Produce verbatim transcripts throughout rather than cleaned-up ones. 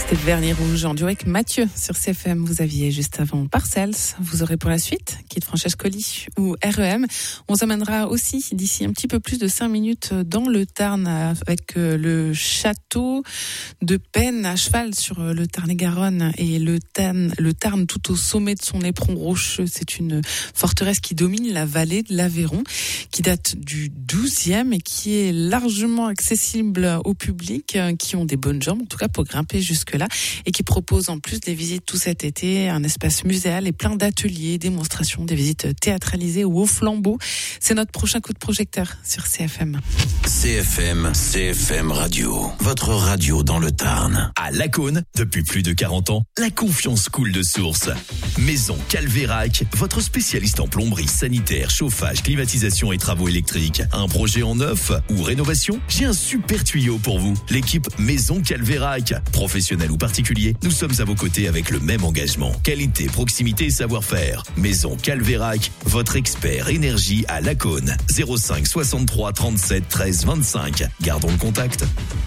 C'était Vernis Rouge en duo avec Mathieu sur C F M. Vous aviez juste avant Parcells. Vous aurez pour la suite Kid Francescoli ou R E M. On s'amènera aussi d'ici un petit peu plus de cinq minutes dans le Tarn avec le château de Pennes à cheval sur le Tarn-et-Garonne et le Tarn, le Tarn tout au sommet de son éperon rocheux. C'est une forteresse qui domine la vallée de l'Aveyron, qui date du douzième et qui est largement accessible au public qui ont des bonnes jambes, en tout cas pour grimper jusque-là, et qui propose en plus des visites tout cet été, un espace muséal et plein d'ateliers, démonstrations, des visites théâtralisées ou au flambeau. C'est notre prochain coup de projecteur sur C F M. C F M, C F M Radio, votre radio dans le Tarn. À Lacaune, depuis plus de quarante ans, la confiance coule de source. Maison Calvérac, votre spécialiste en plomberie, sanitaire, chauffage, climatisation et travaux électriques. Un projet en neuf ou rénovation? J'ai un super tuyau pour vous. L'équipe Maison Calvérac. Professionnel ou particulier, nous sommes à vos côtés avec le même engagement. Qualité, proximité et savoir-faire. Maison Calvérac, votre expert énergie à Lacaune. zéro cinq soixante-trois trente-sept treize vingt-cinq. Gardons le contact.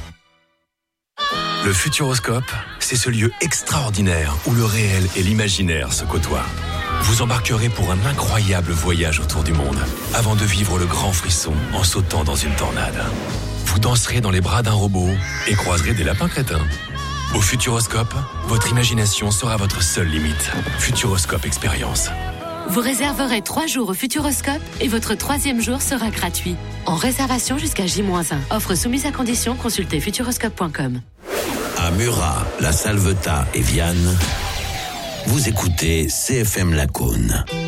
Le Futuroscope, c'est ce lieu extraordinaire où le réel et l'imaginaire se côtoient. Vous embarquerez pour un incroyable voyage autour du monde, avant de vivre le grand frisson en sautant dans une tornade. Vous danserez dans les bras d'un robot et croiserez des lapins crétins. Au Futuroscope, votre imagination sera votre seule limite. Futuroscope Expérience. Vous réserverez trois jours au Futuroscope et votre troisième jour sera gratuit. En réservation jusqu'à J moins un. Offre soumise à condition, consultez futuroscope point com. À Murat, La Salvetat et Vianne, vous écoutez C F M Lacaune.